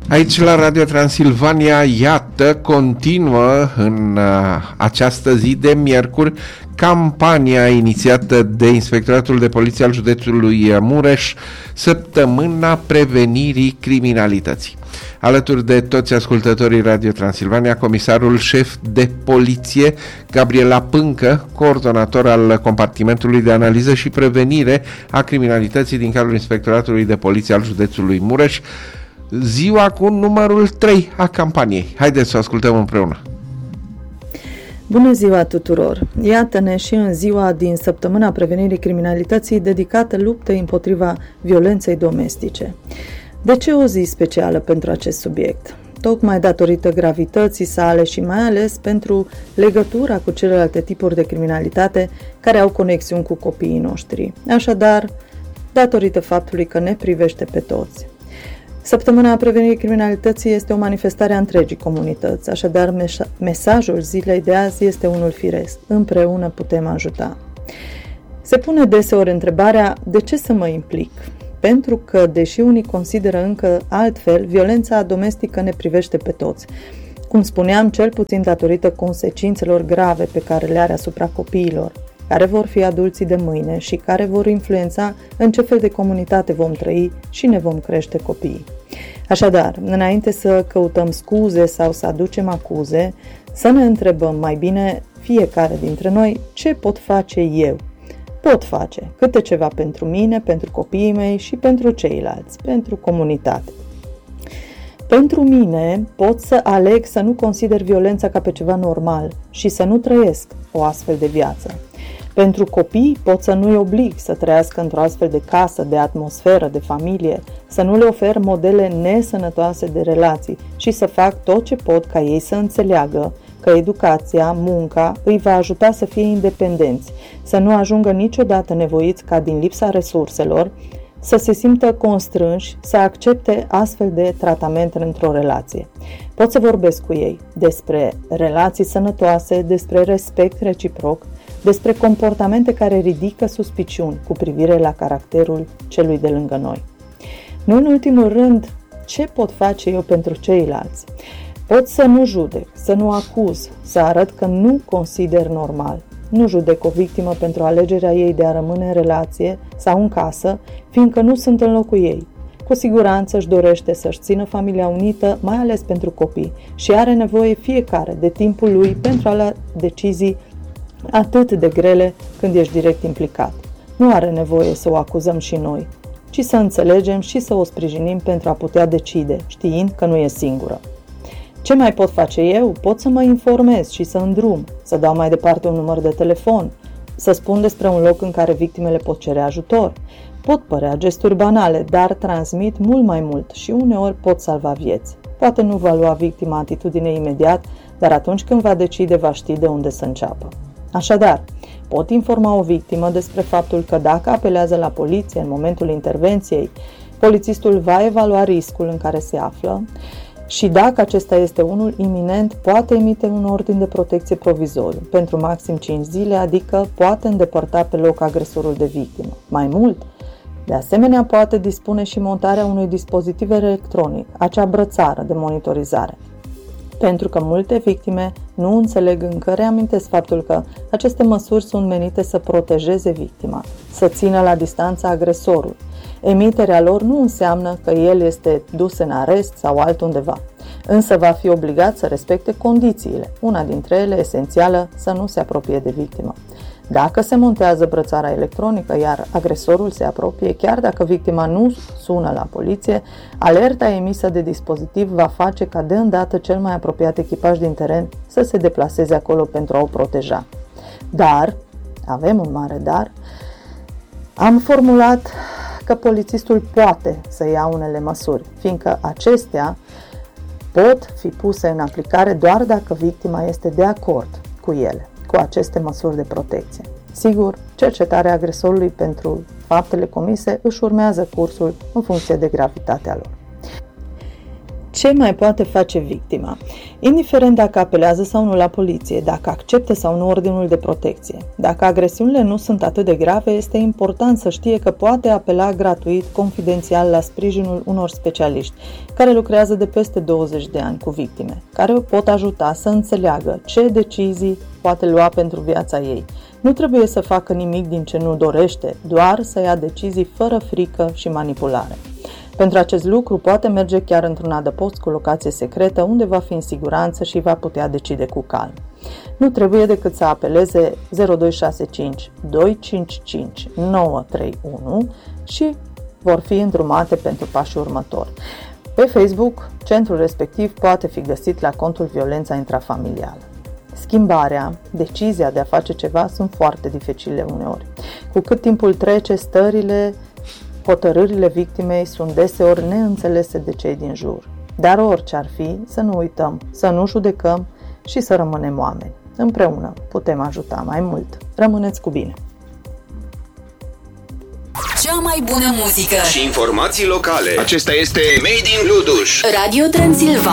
Aici la Radio Transilvania, iată, continuă în această zi de miercuri campania inițiată de Inspectoratul de Poliție al județului Mureș, Săptămâna Prevenirii Criminalității. Alături de toți ascultătorii Radio Transilvania, comisarul șef de poliție Gabriela Pâncă, coordonator al compartimentului de analiză și prevenire a criminalității din cadrul Inspectoratului de Poliție al județului Mureș, ziua cu numărul 3 a campaniei. Haideți să o ascultăm împreună. Bună ziua tuturor! Iată-ne și în ziua din Săptămâna Prevenirii Criminalității dedicată luptei împotriva violenței domestice. De ce o zi specială pentru acest subiect? Tocmai datorită gravității sale și mai ales pentru legătura cu celelalte tipuri de criminalitate care au conexiuni cu copiii noștri. Așadar, datorită faptului că ne privește pe toți. Săptămâna Prevenirii Criminalității este o manifestare a întregii comunități, așadar mesajul zilei de azi este unul firesc. Împreună putem ajuta. Se pune deseori întrebarea, de ce să mă implic? Pentru că, deși unii consideră încă altfel, violența domestică ne privește pe toți. Cum spuneam, cel puțin datorită consecințelor grave pe care le are asupra copiilor, care vor fi adulții de mâine și care vor influența în ce fel de comunitate vom trăi și ne vom crește copiii. Așadar, înainte să căutăm scuze sau să aducem acuze, să ne întrebăm mai bine fiecare dintre noi ce pot face eu. Pot face câte ceva pentru mine, pentru copiii mei și pentru ceilalți, pentru comunitate. Pentru mine pot să aleg să nu consider violența ca pe ceva normal și să nu trăiesc o astfel de viață. Pentru copii pot să nu-i oblig să trăiască într-o astfel de casă, de atmosferă, de familie, să nu le ofer modele nesănătoase de relații și să fac tot ce pot ca ei să înțeleagă că educația, munca îi va ajuta să fie independenți, să nu ajungă niciodată nevoiți ca din lipsa resurselor să se simtă constrânși să accepte astfel de tratament într-o relație. Pot să vorbesc cu ei despre relații sănătoase, despre respect reciproc, despre comportamente care ridică suspiciuni cu privire la caracterul celui de lângă noi. Nu în ultimul rând, ce pot face eu pentru ceilalți? Pot să nu judec, să nu acuz, să arăt că nu consider normal. Nu judec o victimă pentru alegerea ei de a rămâne în relație sau în casă, fiindcă nu sunt în locul ei. Cu siguranță își dorește să-și țină familia unită, mai ales pentru copii, și are nevoie fiecare de timpul lui pentru a lua decizii atât de grele când ești direct implicat. Nu are nevoie să o acuzăm și noi, ci să înțelegem și să o sprijinim pentru a putea decide, știind că nu e singură. Ce mai pot face eu? Pot să mă informez și să îndrum, să dau mai departe un număr de telefon, să spun despre un loc în care victimele pot cere ajutor. Pot părea gesturi banale, dar transmit mult mai mult și uneori pot salva vieți. Poate nu va lua victima atitudine imediat, dar atunci când va decide, va ști de unde să înceapă. Așadar, pot informa o victimă despre faptul că dacă apelează la poliție în momentul intervenției, polițistul va evalua riscul în care se află și dacă acesta este unul iminent, poate emite un ordin de protecție provizoriu pentru maxim 5 zile, adică poate îndepărta pe loc agresorul de victimă. Mai mult, de asemenea, poate dispune și montarea unui dispozitiv electronic, acea brățară de monitorizare. Pentru că multe victime nu înțeleg încă, reamintesc faptul că aceste măsuri sunt menite să protejeze victima, să țină la distanță agresorul. Emiterea lor nu înseamnă că el este dus în arest sau altundeva, însă va fi obligat să respecte condițiile, una dintre ele esențială, să nu se apropie de victimă. Dacă se montează brățara electronică, iar agresorul se apropie, chiar dacă victima nu sună la poliție, alerta emisă de dispozitiv va face ca de îndată cel mai apropiat echipaj din teren să se deplaseze acolo pentru a o proteja. Dar, avem un mare dar, am formulat că polițistul poate să ia unele măsuri, fiindcă acestea pot fi puse în aplicare doar dacă victima este de acord cu ele, cu aceste măsuri de protecție. Sigur, cercetarea agresorului pentru faptele comise își urmează cursul în funcție de gravitatea lor. Ce mai poate face victima? Indiferent dacă apelează sau nu la poliție, dacă acceptă sau nu ordinul de protecție, dacă agresiunile nu sunt atât de grave, este important să știe că poate apela gratuit, confidențial la sprijinul unor specialiști care lucrează de peste 20 de ani cu victime, care o pot ajuta să înțeleagă ce decizii poate lua pentru viața ei. Nu trebuie să facă nimic din ce nu dorește, doar să ia decizii fără frică și manipulare. Pentru acest lucru poate merge chiar într-un adăpost cu locație secretă unde va fi în siguranță și va putea decide cu calm. Nu trebuie decât să apeleze 0265 255 931 și vor fi îndrumate pentru pașii următori. Pe Facebook, centrul respectiv poate fi găsit la contul Violența Intrafamilială. Schimbarea, decizia de a face ceva sunt foarte dificile uneori. Cu cât timpul trece, hotărârile victimei sunt deseori neînțelese de cei din jur. Dar orice ar fi, să nu uităm, să nu judecăm și să rămânem oameni. Împreună putem ajuta mai mult. Rămâneți cu bine! Cea mai bună muzică și informații locale. Acesta este Made in Luduș. Radio Transilvania.